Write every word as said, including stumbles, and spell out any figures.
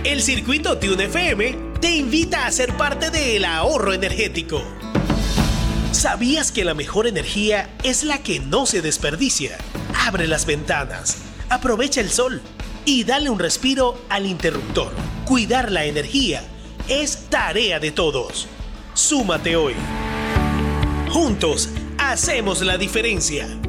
El Circuito Tune F M te invita a ser parte del ahorro energético. ¿Sabías que la mejor energía es la que no se desperdicia? Abre las ventanas, aprovecha el sol y dale un respiro al interruptor. Cuidar la energía es tarea de todos. Súmate hoy. Juntos hacemos la diferencia.